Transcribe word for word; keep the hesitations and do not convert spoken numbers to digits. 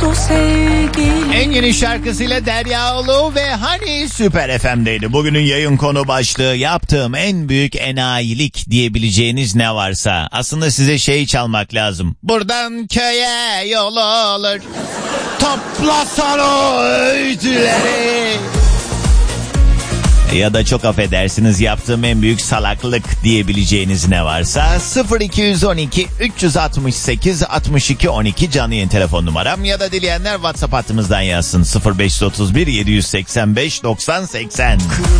oldu sevgilim. En yeni şarkısıyla Derya Ulu ve Hani Süper F M'deydi. Bugünün yayın konu başlığı yaptığım en büyük enayilik diyebileceğiniz ne varsa. Aslında size şey çalmak lazım. Buradan köye yol olur. Toplasan o öğütleri. Ya da çok affedersiniz yaptığım en büyük salaklık diyebileceğiniz ne varsa sıfır iki on iki üç altı sekiz altmış iki on iki canlı yayın telefon numaram ya da dileyenler WhatsApp hattımızdan yazsın sıfır beş otuz bir yedi seksen beş doksan seksen.